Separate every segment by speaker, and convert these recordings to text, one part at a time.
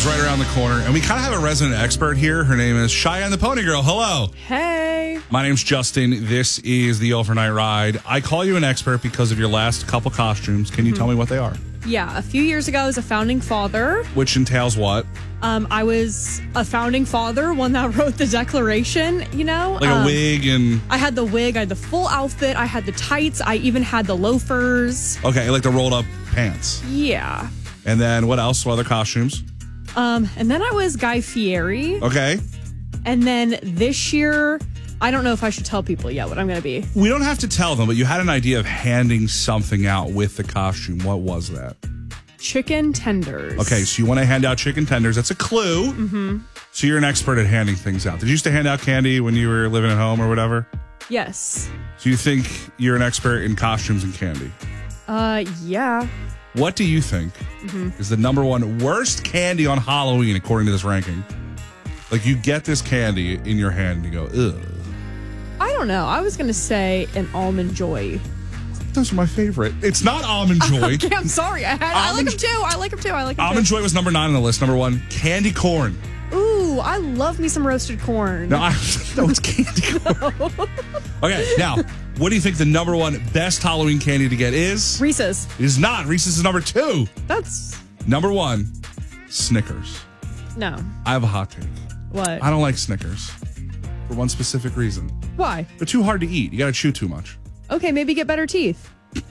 Speaker 1: is right around the corner, and we kind of have a resident expert here. Her name is Cheyenne the Pony Girl. Hello.
Speaker 2: Hey.
Speaker 1: My name's Justin. This is the Overnight Ride. I call you an expert because of your last couple costumes. Can you tell me what they are?
Speaker 2: Yeah, a few years ago, I was a founding father.
Speaker 1: Which entails what?
Speaker 2: I was a founding father, one that wrote the Declaration, you know?
Speaker 1: Like a wig and...
Speaker 2: I had the wig, I had the full outfit, I had the tights, I even had the loafers.
Speaker 1: Okay, like the rolled up pants.
Speaker 2: Yeah.
Speaker 1: And then what else? What other costumes?
Speaker 2: And then I was Guy Fieri.
Speaker 1: Okay.
Speaker 2: And then this year, I don't know if I should tell people yet what I'm going to be.
Speaker 1: We don't have to tell them, but you had an idea of handing something out with the costume. What was that?
Speaker 2: Chicken tenders.
Speaker 1: Okay, so you want to hand out chicken tenders. That's a clue. Mm-hmm. So you're an expert at handing things out. Did you used to hand out candy when you were living at home or whatever?
Speaker 2: Yes.
Speaker 1: So you think you're an expert in costumes and candy?
Speaker 2: Yeah.
Speaker 1: What do you think is the number one worst candy on Halloween according to this ranking? Like you get this candy in your hand and you go, ugh.
Speaker 2: I don't know. I was going to say an Almond Joy.
Speaker 1: Those are my favorite. It's not Almond Joy.
Speaker 2: Okay, I'm sorry. I like them too. I like them too.
Speaker 1: Almond Joy was number 9 on the list. Number 1, candy corn.
Speaker 2: Ooh, I love me some roasted corn.
Speaker 1: No, it's candy corn. Okay, now, what do you think the number 1 best Halloween candy to get is?
Speaker 2: Reese's.
Speaker 1: It is not. Reese's is number 2.
Speaker 2: That's...
Speaker 1: Number 1, Snickers.
Speaker 2: No.
Speaker 1: I have a hot take.
Speaker 2: What?
Speaker 1: I don't like Snickers for one specific reason.
Speaker 2: Why?
Speaker 1: They're too hard to eat. You got to chew too much.
Speaker 2: Okay, maybe get better teeth.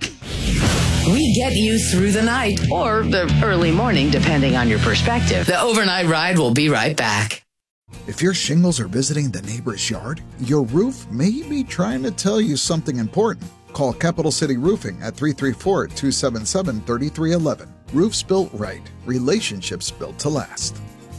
Speaker 3: We get you through the night or the early morning, depending on your perspective. The Overnight Ride will be right back.
Speaker 4: If your shingles are visiting the neighbor's yard, your roof may be trying to tell you something important. Call Capital City Roofing at 334-277-3311. Roofs built right. Relationships built to last.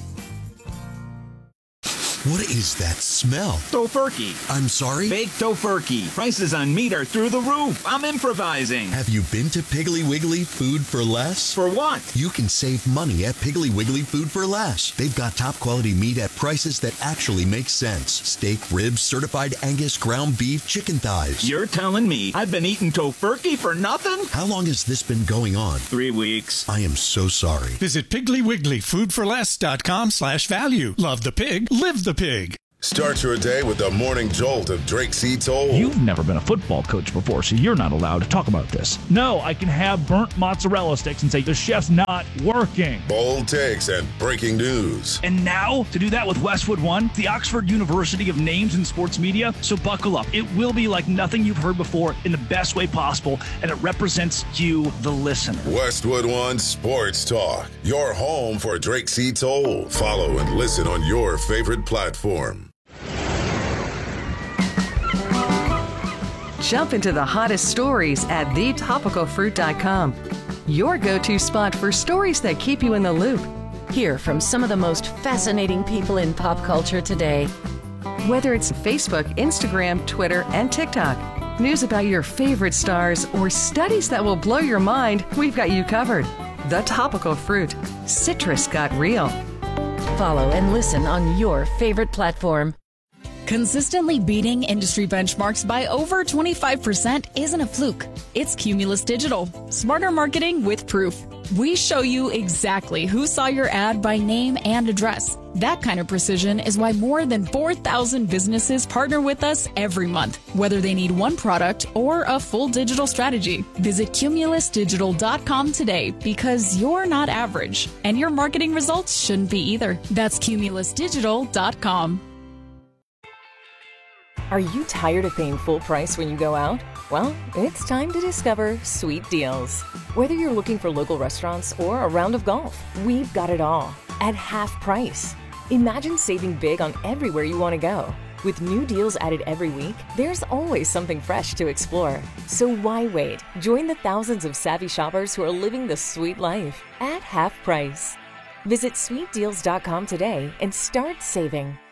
Speaker 5: What is that smell?
Speaker 6: Tofurkey.
Speaker 5: I'm sorry?
Speaker 6: Baked Tofurkey. Prices on meat are through the roof. I'm improvising.
Speaker 5: Have you been to Piggly Wiggly Food for Less?
Speaker 6: For what?
Speaker 5: You can save money at Piggly Wiggly Food for Less. They've got top quality meat at prices that actually make sense. Steak, ribs, certified Angus, ground beef, chicken thighs.
Speaker 6: You're telling me I've been eating Tofurkey for nothing?
Speaker 5: How long has this been going on?
Speaker 6: 3 weeks.
Speaker 5: I am so sorry.
Speaker 7: Visit PigglyWigglyFoodForLess.com/value. Love the pig, live the pig.
Speaker 8: Start your day with the morning jolt of Drake C. Toll.
Speaker 9: You've never been a football coach before, so you're not allowed to talk about this. No, I can have burnt mozzarella sticks and say the chef's not working.
Speaker 8: Bold takes and breaking news.
Speaker 9: And now, to do that with Westwood One, the Oxford University of names in sports media, so buckle up. It will be like nothing you've heard before in the best way possible, and it represents you, the listener.
Speaker 8: Westwood One Sports Talk, your home for Drake C. Toll. Follow and listen on your favorite platform.
Speaker 10: Jump into the hottest stories at thetopicalfruit.com. Your go-to spot for stories that keep you in the loop.
Speaker 11: Hear from some of the most fascinating people in pop culture today.
Speaker 10: Whether it's Facebook, Instagram, Twitter, and TikTok, news about your favorite stars, or studies that will blow your mind, we've got you covered. The Topical Fruit. Citrus got real.
Speaker 11: Follow and listen on your favorite platform.
Speaker 12: Consistently beating industry benchmarks by over 25% isn't a fluke. It's Cumulus Digital. Smarter marketing with proof. We show you exactly who saw your ad by name and address. That kind of precision is why more than 4,000 businesses partner with us every month, whether they need one product or a full digital strategy. Visit cumulusdigital.com today because you're not average, and your marketing results shouldn't be either. That's cumulusdigital.com.
Speaker 13: Are you tired of paying full price when you go out? Well, it's time to discover Sweet Deals. Whether you're looking for local restaurants or a round of golf, we've got it all at half price. Imagine saving big on everywhere you want to go. With new deals added every week, there's always something fresh to explore. So why wait? Join the thousands of savvy shoppers who are living the sweet life at half price. Visit sweetdeals.com today and start saving.